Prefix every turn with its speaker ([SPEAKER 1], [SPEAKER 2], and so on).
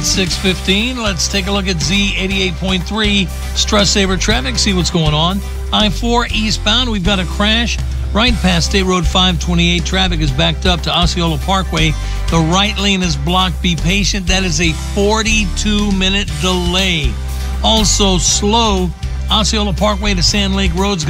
[SPEAKER 1] It's 6:15. Let's take a look at Z88.3 Stress Saver traffic, see what's going on. I-4 eastbound, we've got a crash right past State Road 528. Traffic is backed up to Osceola Parkway. The right lane is blocked. Be patient. That is a 42-minute delay. Also slow, Osceola Parkway to Sand Lake Road's